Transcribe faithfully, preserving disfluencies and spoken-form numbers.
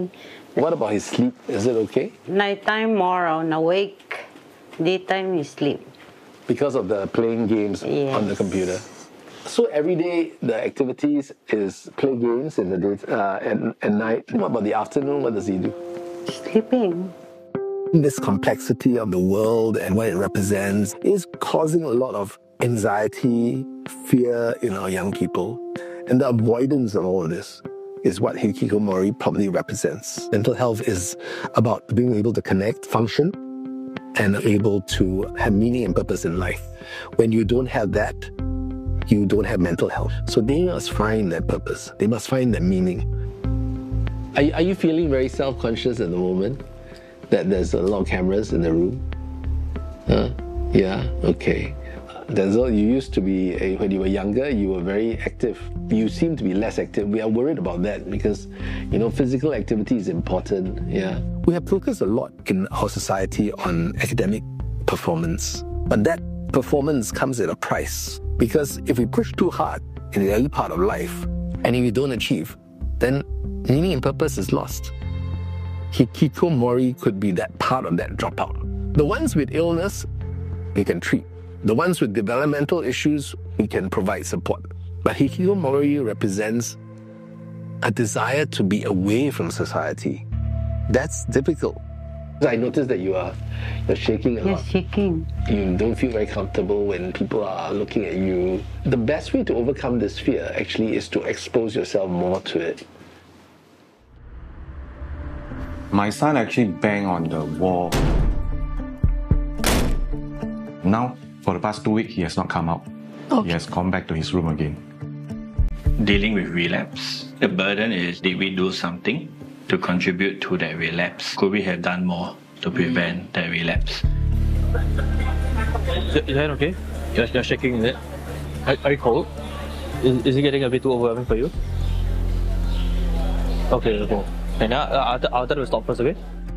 sleeping. What about his sleep? Is it okay? Nighttime more on awake, daytime he sleep. Because of the playing games Yes. on the computer. So every day the activities is play games in the day, uh, at, at night. What about the afternoon? What does he do? Sleeping. This complexity of the world and what it represents is causing a lot of anxiety, fear in our young people. And the avoidance of all of this is what Hikikomori probably represents. Mental health is about being able to connect, function, and able to have meaning and purpose in life. When you don't have that, you don't have mental health. So they must find that purpose. They must find that meaning. Are, are you feeling very self-conscious at the moment? That there's a lot of cameras in the room? Huh? Yeah? Okay. Denzel, you used to be, a, when you were younger, you were very active. You seem to be less active. We are worried about that because, you know, physical activity is important. Yeah. We have focused a lot in our society on academic performance, but that performance comes at a price. Because if we push too hard in the early part of life, and if we don't achieve, then meaning and purpose is lost. Hikikomori could be that part of that dropout. The ones with illness, we can treat. The ones with developmental issues, we can provide support. But Hikikomori represents a desire to be away from society. That's difficult. I noticed that you are you're shaking a Yes, lot. shaking. You don't feel very comfortable when people are looking at you. The best way to overcome this fear actually is to expose yourself more to it. My son actually banged on the wall. Now, for the past two weeks, he has not come out. Okay. He has gone back to his room again. Dealing with relapse, the burden is, did we do something to contribute to that relapse? Could we have done more to prevent that relapse? Is your hand okay? You're, you're shaking, is it? Are, are you cold? Is, is it getting a bit too overwhelming for you? Okay, okay. And now, uh, I'll, I'll tell you to stop first, okay?